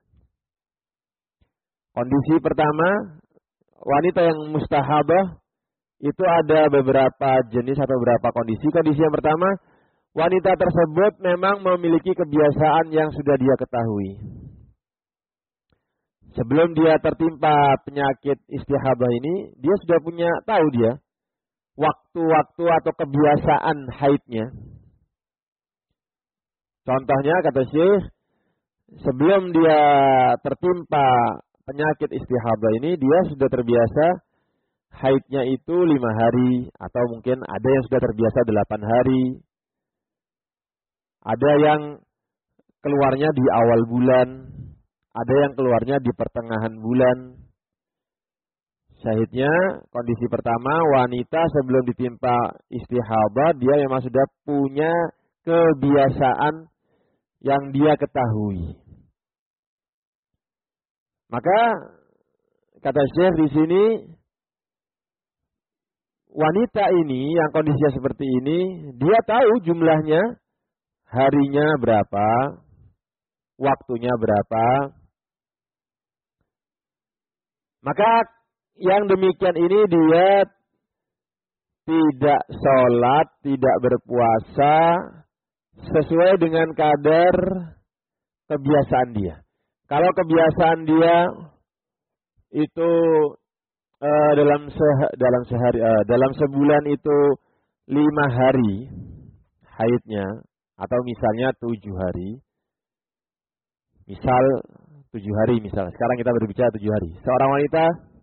Kondisi pertama, wanita yang mustahabah itu ada beberapa jenis atau beberapa kondisi. Kondisi yang pertama, wanita tersebut memang memiliki kebiasaan yang sudah dia ketahui. Sebelum dia tertimpa penyakit istihabah ini, dia sudah punya tahu dia waktu-waktu atau kebiasaan haidnya. Contohnya kata Syekh, sebelum dia tertimpa penyakit istihadah ini, dia sudah terbiasa haidnya itu lima hari, atau mungkin ada yang sudah terbiasa delapan hari. Ada yang keluarnya di awal bulan, ada yang keluarnya di pertengahan bulan. Syahidnya, kondisi pertama, wanita sebelum ditimpa istihadah, dia memang sudah punya kebiasaan yang dia ketahui. Maka kata Syekh di sini, wanita ini yang kondisinya seperti ini, dia tahu jumlahnya, harinya berapa, waktunya berapa. Maka yang demikian ini dia tidak sholat, tidak berpuasa sesuai dengan kadar kebiasaan dia. Kalau kebiasaan dia itu uh, dalam se dalam sehari uh, dalam sebulan itu lima hari haidnya, atau misalnya tujuh hari, misal tujuh hari misal. Sekarang kita berbicara tujuh hari. Seorang wanita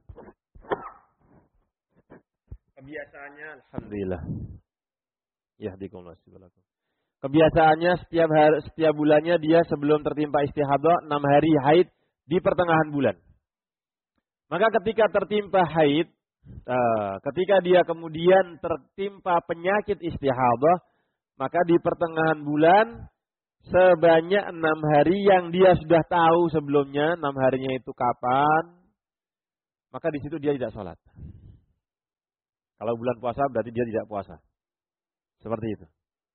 kebiasaannya, alhamdulillah, yahdikumullah subhanahu. Kebiasaannya setiap hari, setiap bulannya dia sebelum tertimpa istihadah enam hari haid di pertengahan bulan. Maka ketika tertimpa haid, uh, ketika dia kemudian tertimpa penyakit istihadah, maka di pertengahan bulan sebanyak enam hari yang dia sudah tahu sebelumnya, enam harinya itu kapan, maka di situ dia tidak sholat. Kalau bulan puasa berarti dia tidak puasa. Seperti itu.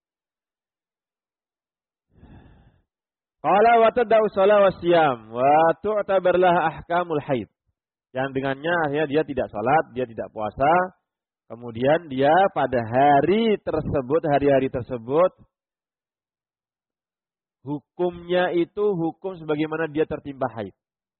Qala wa tad'u shalah wa siyam wa tu'tabar laha ahkamul haid. Yang dengannya akhirnya dia tidak salat, dia tidak puasa. Kemudian dia pada hari tersebut, hari-hari tersebut hukumnya itu hukum sebagaimana dia tertimpa haid.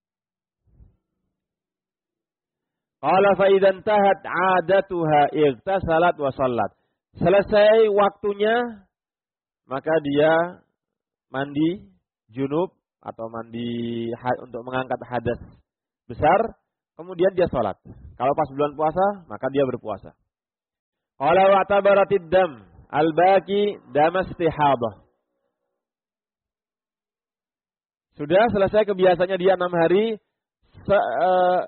Qala fa idzan tahat 'adatuha igtasalat wa shallat. Selesai waktunya maka dia mandi junub, atau mandi untuk mengangkat hadas besar, kemudian dia sholat. Kalau pas bulan puasa, maka dia berpuasa. Qala wa tabaratid dam al-baqi dam istihadah. Sudah selesai kebiasaannya dia enam hari, se, uh,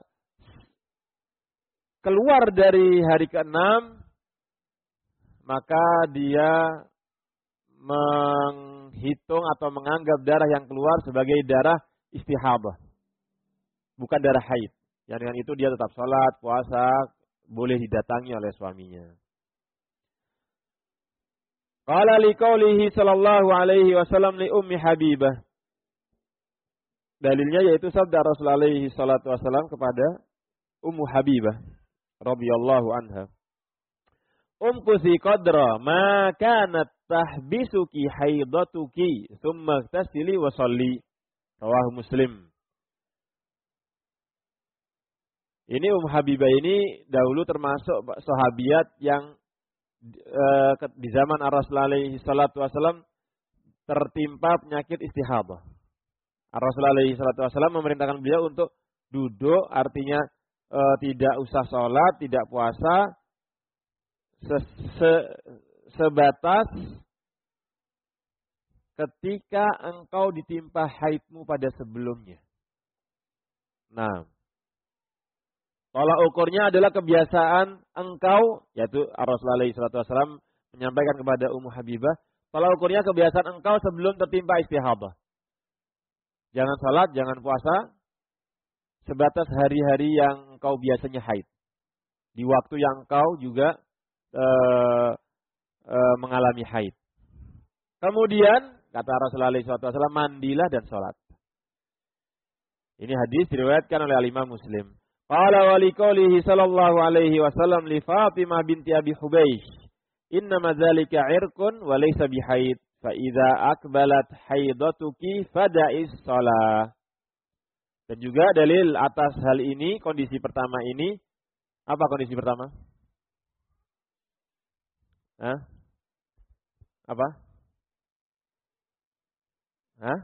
keluar dari hari keenam, maka dia menghitung atau menganggap darah yang keluar sebagai darah istihadah, bukan darah haid. Yang dengan itu dia tetap sholat, puasa, boleh didatangi oleh suaminya. Qala liqaulihi sallallahu alaihi wasallam li ummi Habibah. Dalilnya yaitu sabda Rasulullah alaihi salatu wasallam kepada Ummu Habibah radhiyallahu anha. Umkusi qadra ma kanat tahbisuki haidatuki thumma tasili wa shalli. Rawahu Muslim. Ini Ummu Habibah ini dahulu termasuk sahabiat yang uh, di zaman Rasulullah alaihi salatu wasallam tertimpa penyakit istihadah. Rasulullah alaihi salatu wasallam memerintahkan beliau untuk duduk, artinya e, tidak usah sholat, tidak puasa, se, se, sebatas ketika engkau ditimpa haidmu pada sebelumnya. Nah, tolak ukurnya adalah kebiasaan engkau, yaitu Rasulullah alaihi salatu wasallam menyampaikan kepada Ummu Habibah, tolak ukurnya kebiasaan engkau sebelum tertimpa istihadah. Jangan salat, jangan puasa, sebatas hari-hari yang engkau biasanya haid. Di waktu yang engkau juga e, e, mengalami haid. Kemudian, kata Rasulullah shallallahu alaihi wasallam, mandilah dan salat. Ini hadis diriwayatkan oleh Imam Muslim. Qala wa liqaulihi sallallahu alaihi wasallam li Fatimah binti Abi Hubaysh, innama dzalika 'irqun wa laysa bihaid. Fa'idha akbalat haidatuki fada'is shalah. Dan juga dalil atas hal ini, kondisi pertama ini, apa kondisi pertama? Hah? Apa? Hah?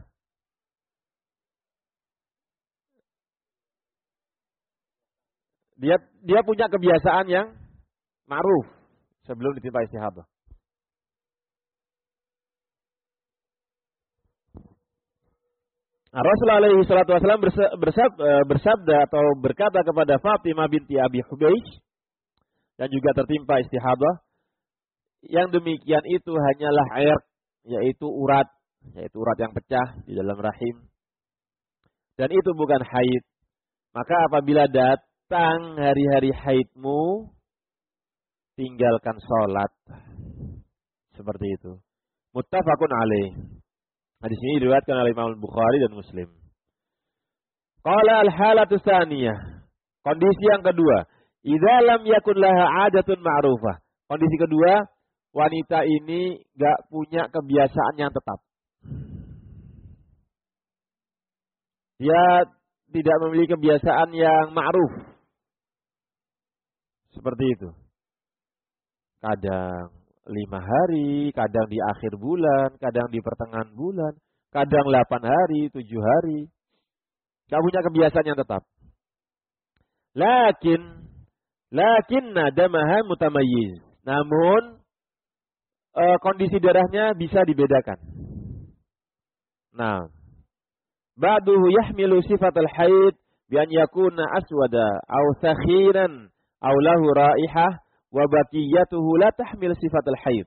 Dia dia punya kebiasaan yang ma'ruf sebelum ditimpa istihadah. Nah, Rasulullah alaihi salatu wasallam bersabda, bersabda atau berkata kepada Fatimah binti Abi Hubaysh dan juga tertimpa istihadah, yang demikian itu hanyalah air, yaitu urat, yaitu urat yang pecah di dalam rahim. Dan itu bukan haid. Maka apabila datang hari-hari haidmu, tinggalkan sholat. Seperti itu. Muttafaqun alaih. Hadis ini diriwayatkan oleh Imam Bukhari dan Muslim. Qala al-halatu tsaniyah. Kondisi yang kedua, idza lam yakun laha 'adatun ma'rufah. Kondisi kedua, wanita ini enggak punya kebiasaan yang tetap. Dia tidak memiliki kebiasaan yang ma'ruf. Seperti itu. Kadang lima hari, kadang di akhir bulan, kadang di pertengahan bulan, kadang delapan hari, tujuh hari. Gak punya kebiasaan yang tetap. Lakin, lakinna damaha mutamayyiz. Namun, e, kondisi darahnya bisa dibedakan. Nah, ba'duhu yahmilu sifatal haid bi an yakuna aswada aw sakhiran aw lahu raihah wa baqiyatuhu la tahmil sifatul haid.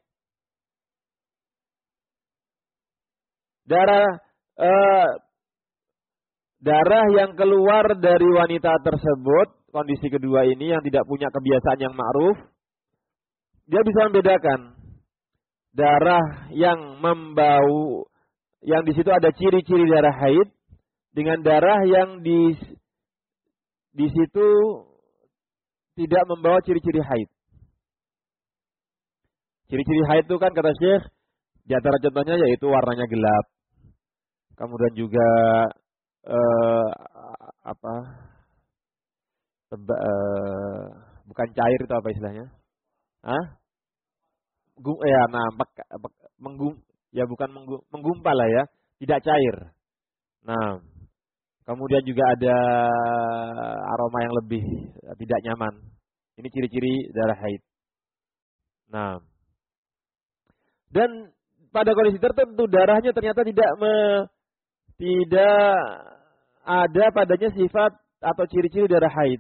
Darah uh, darah yang keluar dari wanita tersebut, kondisi kedua ini yang tidak punya kebiasaan yang ma'ruf, dia bisa membedakan darah yang membau, yang di situ ada ciri-ciri darah haid, dengan darah yang di di situ tidak membawa ciri-ciri haid. Ciri-ciri haid itu kan kata Syekh, di antara contohnya yaitu warnanya gelap. Kemudian juga eh, apa? Teba, eh, bukan cair itu apa istilahnya? Hah? Gum, ya nampak menggum, ya bukan menggum, menggumpal lah ya, tidak cair. Nah, kemudian juga ada aroma yang lebih tidak nyaman. Ini ciri-ciri darah haid. Nah, dan pada kondisi tertentu darahnya ternyata tidak me, tidak ada padanya sifat atau ciri-ciri darah haid.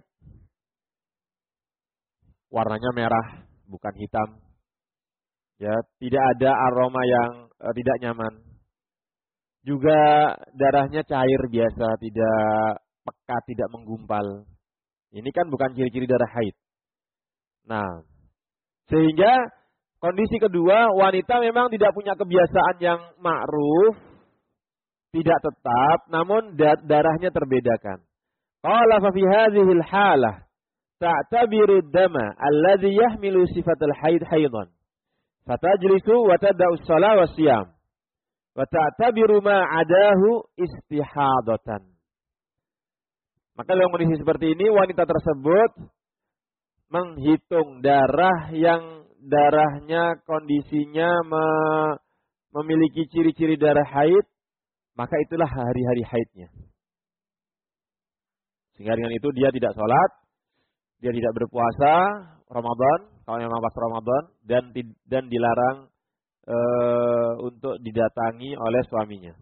Warnanya merah, bukan hitam. Ya, tidak ada aroma yang uh, tidak nyaman. Juga darahnya cair biasa, tidak pekat, tidak menggumpal. Ini kan bukan ciri-ciri darah haid. Nah, sehingga kondisi kedua, wanita memang tidak punya kebiasaan yang ma'ruf, tidak tetap, namun darahnya terbedakan. Qala fa fi hadhihi al-halah ta'tabiru ad-dama alladhi yahmilu sifatal haid haidan. Fatajlisu wa tad'u as-shalah wa siyam. Wa ta'tabiru ma 'adahu istihadatan. Maka dalam kondisi seperti ini wanita tersebut menghitung darah yang darahnya kondisinya me, memiliki ciri-ciri darah haid, maka itulah hari-hari haidnya. Sehingga dengan itu dia tidak sholat, dia tidak berpuasa Ramadan, kalau memang pas Ramadan, dan dan dilarang e, untuk didatangi oleh suaminya.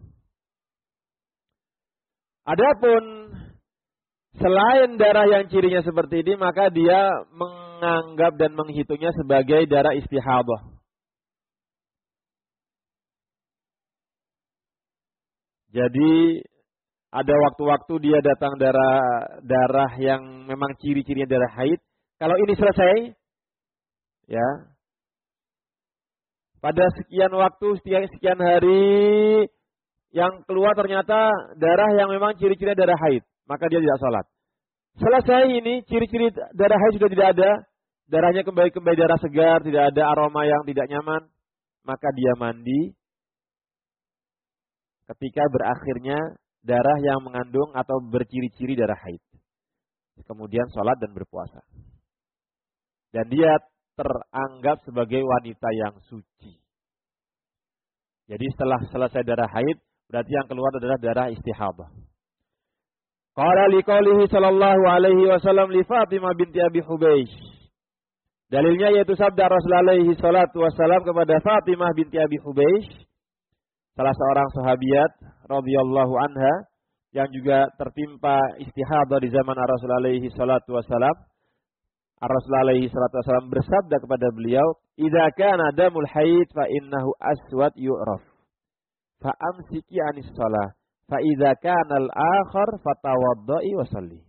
Adapun selain darah yang cirinya seperti ini, maka dia menganggap dan menghitungnya sebagai darah istihadah. Jadi ada waktu-waktu dia datang darah darah yang memang ciri-cirinya darah haid. Kalau ini selesai, ya, pada sekian waktu, sekian, sekian hari yang keluar ternyata darah yang memang ciri-cirinya darah haid, maka dia tidak sholat. Selesai ini, ciri-ciri darah haid sudah tidak ada, darahnya kembali-kembali darah segar, tidak ada aroma yang tidak nyaman, maka dia mandi ketika berakhirnya darah yang mengandung atau berciri-ciri darah haid. Kemudian sholat dan berpuasa. Dan dia teranggap sebagai wanita yang suci. Jadi setelah selesai darah haid, berarti yang keluar adalah darah istihadah. Qala liqaulihi sallallahu alaihi wasallam li Fatimah binti Abi Hubeish. Dalilnya yaitu sabda Rasulullah alaihi salatu wasallam kepada Fatimah binti Abi Hubeish, salah seorang sahabiat radhiyallahu anha yang juga tertimpa istihadah di zaman Rasulullah alaihi salatu wasallam. Rasulullah alaihi salatu wasallam bersabda kepada beliau, "Idza kana damul haid fa innahu aswad yu'raf. Fa amsiki 'anis shalah. Fa idza kana al-akhar fatawaddai wa shalli."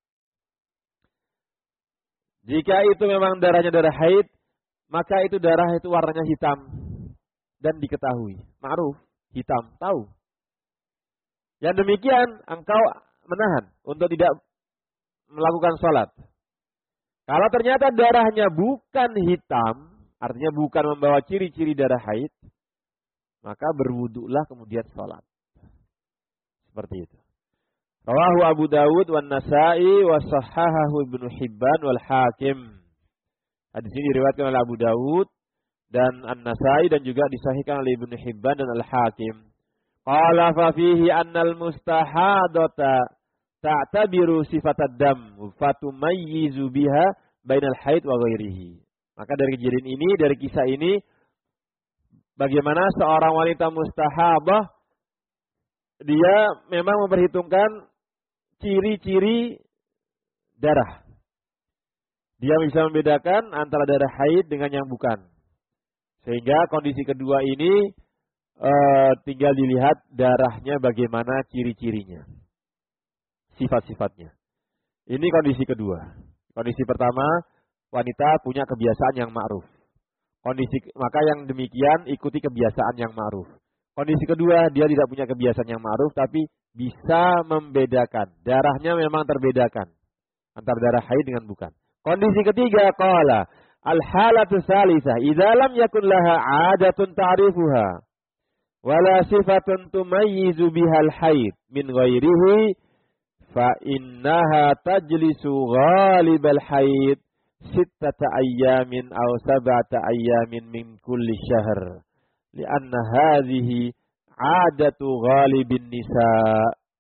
Jika itu memang darahnya darah haid, maka itu darah itu warnanya hitam dan diketahui, ma'ruf, hitam, tahu. Yang demikian engkau menahan untuk tidak melakukan salat. Kalau ternyata darahnya bukan hitam, artinya bukan membawa ciri-ciri darah haid, maka berwudulah kemudian sholat. Seperti itu. Rawahu Abu Dawud wa Nasa'i wa sahahahu Ibnu Hibban wal Hakim. Hadis ini diriwayatkan oleh Abu Dawud dan An-Nasa'i dan juga disahihkan oleh Ibnu Hibban dan Al-Hakim. Qala fa fihi annal mustahadata ta'tabiru sifatad dam fatumayyizu biha bainal haid wa ghairihi. Maka dari kejadian ini, dari kisah ini, bagaimana seorang wanita mustahabah dia memang memperhitungkan ciri-ciri darah. Dia bisa membedakan antara darah haid dengan yang bukan. Sehingga kondisi kedua ini e, tinggal dilihat darahnya bagaimana ciri-cirinya, sifat-sifatnya. Ini kondisi kedua. Kondisi pertama, wanita punya kebiasaan yang ma'ruf. Kondisi maka yang demikian ikuti kebiasaan yang ma'ruf. Kondisi kedua, dia tidak punya kebiasaan yang ma'ruf tapi bisa membedakan. Darahnya memang terbedakan antara darah haid dengan bukan. Kondisi ketiga, qala al-halatu tsalitsa idza lam yakun laha 'adatun ta'rifuha wala sifatun tumayyizu bihal haid min ghairihi fa innaha tajlisu ghalibal haid sittata ayyamin aw sab'ata ayyamin min kulli syahr li'anna hadhihi 'adatu ghalibin nisa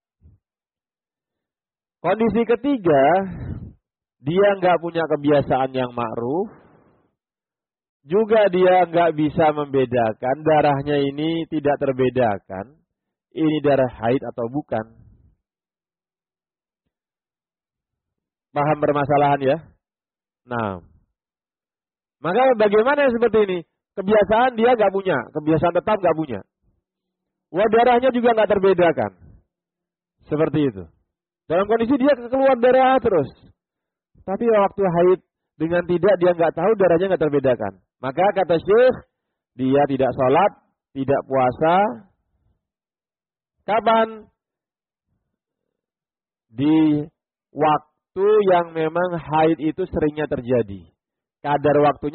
Kondisi ketiga, dia nggak punya kebiasaan yang ma'ruf, juga dia nggak bisa membedakan, darahnya ini tidak terbedakan, ini darah haid atau bukan. Paham permasalahan ya? Nah, maka bagaimana yang seperti ini? Kebiasaan dia nggak punya, kebiasaan tetap nggak punya. Wah, darahnya juga nggak terbedakan. Seperti itu. Dalam kondisi dia keluar darah terus. Tapi waktu haid dengan tidak dia nggak tahu darahnya nggak terbedakan. Maka kata Syekh, dia tidak sholat, tidak puasa. Kapan? Di waktu yang memang haid itu seringnya terjadi. Kadar waktunya